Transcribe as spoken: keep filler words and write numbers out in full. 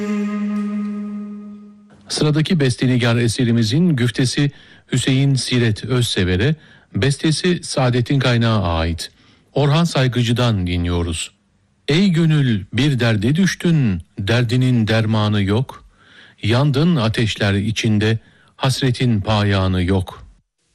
Sıradaki bestenigar eserimizin güftesi Hüseyin Siret Özsever'e, bestesi Saadettin Kaynağı ait. Orhan Saygıcı'dan dinliyoruz. Ey gönül bir derde düştün, derdinin dermanı yok. Yandın ateşler içinde, hasretin payanı yok.